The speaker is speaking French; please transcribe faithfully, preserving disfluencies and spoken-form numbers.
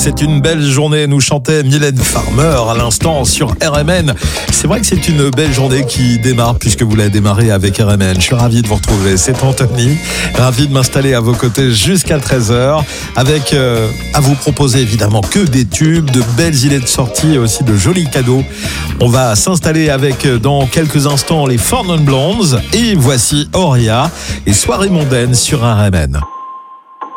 c'est une belle journée, nous chantait Mylène Farmer à l'instant sur R M N. C'est vrai que c'est une belle journée qui démarre puisque vous l'avez démarré avec R M N. Je suis ravi de vous retrouver, c'est Anthony, ravi de m'installer à vos côtés jusqu'à treize heures avec euh, à vous proposer évidemment que des tubes, de belles idées de sortie et aussi de jolis cadeaux. On va s'installer avec dans quelques instants les Four Non Blondes et voici Auria et Soirée mondaine sur R M N.